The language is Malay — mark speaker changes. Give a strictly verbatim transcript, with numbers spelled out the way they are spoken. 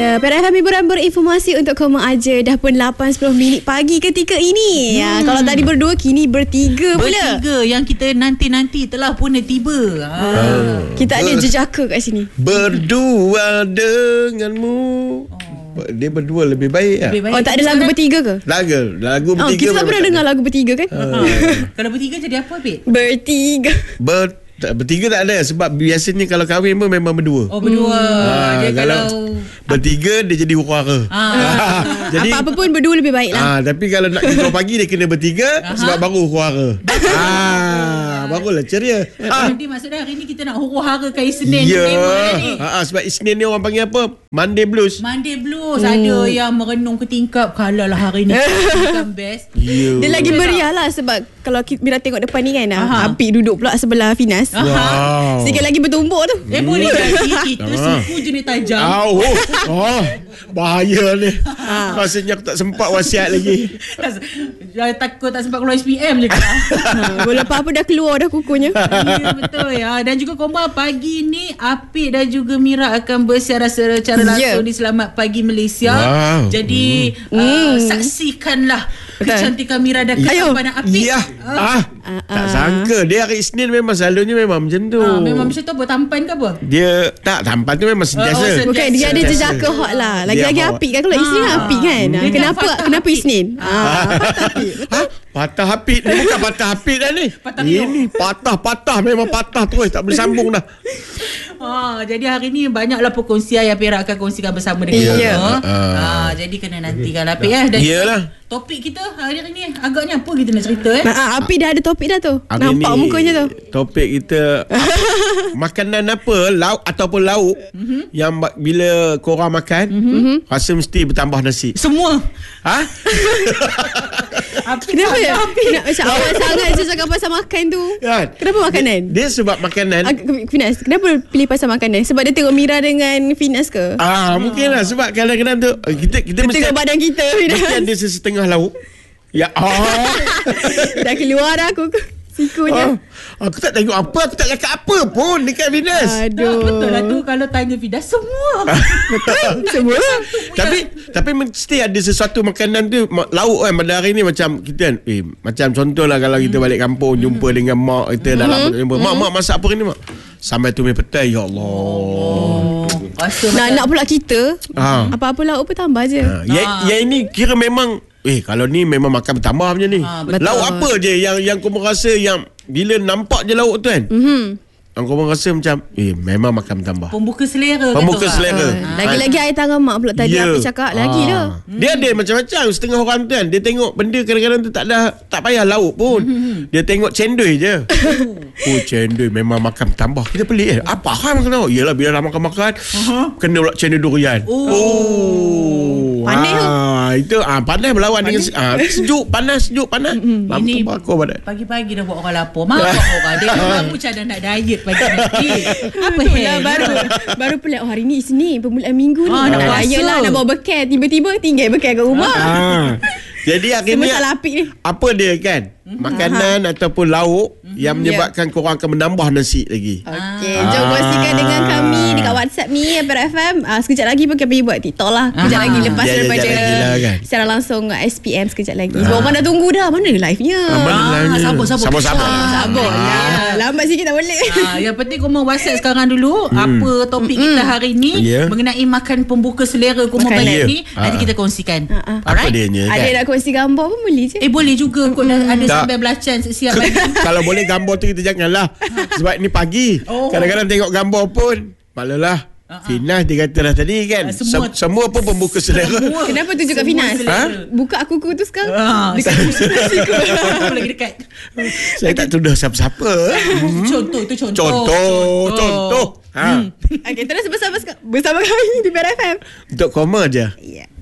Speaker 1: Ya, P R F M hiburan berinformasi untuk koma aja. Dah pun lapan sepuluh minit pagi ketika ini. Hmm. Ya, kalau tadi berdua, kini bertiga pula.
Speaker 2: Bertiga yang kita nanti-nanti telah pun tiba. Ha.
Speaker 1: Oh. Kita ada jejaka kat sini.
Speaker 3: Berdua denganmu. Oh. Dia berdua lebih baik lah.
Speaker 2: Lebih baik.
Speaker 1: Oh, tak ada lagu bertiga ke?
Speaker 3: Lagu Lagu
Speaker 1: Oh,
Speaker 3: bertiga.
Speaker 1: kita tak pernah dengar lagu bertiga kan?
Speaker 3: Uh.
Speaker 2: Kalau bertiga jadi apa, Pik?
Speaker 1: Bertiga.
Speaker 3: Ber Tak, bertiga tak ada. Sebab biasanya kalau kahwin pun memang berdua.
Speaker 2: Oh, berdua.
Speaker 3: Ha,
Speaker 2: Dia
Speaker 3: kalau,
Speaker 2: kalau
Speaker 3: bertiga dia jadi huru-hara.
Speaker 2: Ha.
Speaker 3: Jadi
Speaker 1: apa-apa pun berdua lebih baik lah.
Speaker 3: ha, tapi kalau nak keluar pagi dia kena bertiga. Aha. Sebab baru huru-hara. ha, barulah ceria.
Speaker 2: Ha. Jadi maksudnya hari ni kita nak huru-hara ke Isnin.
Speaker 3: Ya.
Speaker 2: Ni.
Speaker 3: Ha, sebab Isnin ni orang panggil apa? Monday Blues.
Speaker 2: Monday Blues. Hmm. Ada yang merenung ke tingkap. Kalau lah hari ni bukan best.
Speaker 3: Ya.
Speaker 1: Dia lagi meriah lah. Sebab kalau Mira tengok depan ni kan, Aha. Apik duduk pula sebelah Finas.
Speaker 3: Wow.
Speaker 1: Sikit lagi bertumbuk tu.
Speaker 2: Eh boleh jadi kita suku jenis tajam.
Speaker 3: Oh, oh, oh, bahaya ni. Rasanya aku tak sempat wasiat lagi.
Speaker 2: Jangan takut tak sempat keluar S P M je kan.
Speaker 1: Bola apa-apa dah keluar dah kukunya.
Speaker 2: Ya, betul ya. Dan juga Koma, pagi ni Apik dan juga Mira akan bersiaran secara langsung yeah. di Selamat Pagi Malaysia. Wow. Jadi mm. Uh, saksikanlah betul. Kecantikan Mira dan ketampanan Apik.
Speaker 3: Ya. Ah. Ah. Tak sangka dia hari Isnin memang selalunya memang macam tu.
Speaker 2: Ah, memang macam tu apa? Tampan ke apa?
Speaker 3: Dia tak tampan tu memang sentiasa.
Speaker 2: Oh, oh,
Speaker 1: Bukan, dia ada jejaka hot lah. Lagi-lagi Apik kan. Kalau ah. Isnin Apik kan. Dia kenapa kenapa Apik. Isnin? Ah. Patah Apik.
Speaker 3: Ha? Patah Apik ni bukan patah Apik dah ni.
Speaker 2: Patah
Speaker 3: ini patah-patah memang patah terus tak boleh sambung dah.
Speaker 2: Ah, jadi hari ni banyaklah perkongsian yang Pira akan kongsikan bersama dengan kita.
Speaker 3: Yeah.
Speaker 2: Uh. Ah, jadi kena nantikan lah Pik eh. Dan
Speaker 3: iyalah.
Speaker 2: Topik kita hari ni agaknya apa kita nak cerita eh?
Speaker 1: Nah, Apik dah ada topik dah tu.
Speaker 3: Hari
Speaker 1: nampak
Speaker 3: ni,
Speaker 1: mukanya tu.
Speaker 3: Topik kita apa, makanan apa lauk ataupun lauk mm-hmm. yang bila korang makan mm-hmm. rasa mesti bertambah nasi.
Speaker 2: Semua.
Speaker 3: Ha?
Speaker 1: Kenapa ya? Kenapa macam awal sangat je cakap pasal makan tu?
Speaker 3: Kan?
Speaker 1: Kenapa makanan?
Speaker 3: Dia, dia sebab makanan.
Speaker 1: Ah, Finas, kenapa pilih pasal makanan? Sebab dia tengok Mira dengan Finas ke?
Speaker 3: Ah, mungkin lah sebab kadang-kadang tu kita kita
Speaker 1: dia
Speaker 3: mesti
Speaker 1: tengok badan kita, Finas.
Speaker 3: Mesti ada sesetengah lauk. Ya. Oh.
Speaker 1: Dah keluar dah aku. Sikunya.
Speaker 3: Oh, aku tak tengok apa, aku tak cakap apa pun dekat Finas.
Speaker 2: Aduh. Betul lah tu kalau tanya Finas semua.
Speaker 1: Betul, semua.
Speaker 3: Tapi tapi mesti ada sesuatu makanan tu lauk kan pada hari ni macam kita kan eh macam contohlah kalau kita balik kampung jumpa dengan mak kita dalam jumpa mak mak masak apa ni mak? Sampai tu petai ya Allah. Oh.
Speaker 1: Nak nak pula kita
Speaker 3: ha.
Speaker 1: apa-apa lauk pun tambah je.
Speaker 3: Ha. Yang, ha. yang ini kira memang eh kalau ni memang makan bertambah macam ni. Ha, lauk apa je yang yang kau rasa yang bila nampak je lauk tu kan? Mhm. Yang kau rasa macam eh memang makan bertambah.
Speaker 2: Pembuka selera.
Speaker 3: Pembuka selera.
Speaker 1: Ha. Lagi-lagi air tangan mak pula tadi yeah. Apa cakap lagi
Speaker 3: ha.
Speaker 1: dah.
Speaker 3: Dia ada macam-macam setengah orang tu kan. Dia tengok benda kadang-kadang tu tak ada tak payah lauk pun. Dia tengok cendol je. Oh cendol memang makan bertambah. Kita pelik eh. Apa hal makan tahu? Yalah bila dah makan-makan uh-huh. kena pula cendol durian. Oh. oh.
Speaker 1: Panas tu.
Speaker 3: Ah, itu ah panas berlawan panas. dengan ah, sejuk, panas, sejuk, panas. Ini
Speaker 2: pagi-pagi dah buat orang lapar. Mak orang dia memang macam dah nak diet pagi nanti. Apa hal
Speaker 1: baru baru pelik oh hari ni Isnin permulaan minggu ni.
Speaker 2: Ah, nak
Speaker 1: ah, yalah nak bawa bekal tiba-tiba tinggal bekal kat rumah.
Speaker 3: Ah. Jadi akhirnya apa dia kan? Makanan Aha. ataupun lauk mm-hmm. yang menyebabkan yeah. korang akan menambah nasi lagi.
Speaker 1: Okey, ah. jom kongsikan dengan kami dekat WhatsApp ni P R F M. Ah, sekejap lagi pun kami buat TikTok lah. Sekejap Aha. lagi lepas yeah, daripada yeah, kan. secara langsung S P M sekejap lagi. Sebab orang dah tunggu dah. Mana live-nya?
Speaker 3: Ah, mana
Speaker 2: ah,
Speaker 3: live-nya?
Speaker 2: Sabar, sabar.
Speaker 3: Sabar, sabar.
Speaker 1: Sabar. Ah. Lambat sikit tak boleh.
Speaker 2: Ah, yang penting kau mau WhatsApp sekarang dulu. Hmm. Apa topik hmm. kita hari ni yeah. mengenai makan pembuka selera kau mau balik ni.
Speaker 3: Ah.
Speaker 2: Nanti kita kongsikan.
Speaker 1: Ah, ah.
Speaker 3: Apa dia kan?
Speaker 1: Ada nak kongsi gambar pun boleh je.
Speaker 2: Eh boleh juga. Kau hmm. ada sampai belacan siap lagi.
Speaker 3: Kalau boleh gambar tu kita janganlah. Sebab ni pagi. Oh. Kadang-kadang tengok gambar pun malalah. Uh-huh. Finas dia kata dah tadi kan. Uh, semua, Sem- semua pun pembuka selera.
Speaker 1: Semua. Kenapa tunjuk kat Finas? Ha? Buka aku tu sekarang. Uh, dekat
Speaker 2: siku. Aku lagi dekat.
Speaker 3: Saya okay. tak tuduh siapa-siapa.
Speaker 2: Hmm. Contoh itu contoh.
Speaker 3: Contoh, contoh. Ha.
Speaker 1: Hmm. Okey, terus bersama bersama kami di P R F M.
Speaker 3: Untuk koma je.
Speaker 1: Ya. Yeah.